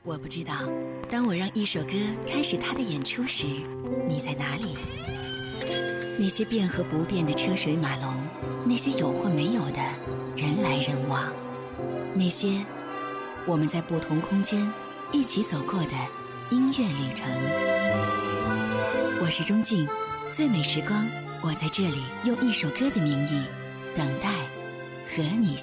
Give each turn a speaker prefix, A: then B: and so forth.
A: 我不知道，当我让一首歌开始它的演出时，你在哪里？那些变和不变的车水马龙，那些有或没有的人来人往，那些我们在不同空间一起走过的音乐旅程。我是钟静，最美时光，我在这里用一首歌的名义等待和你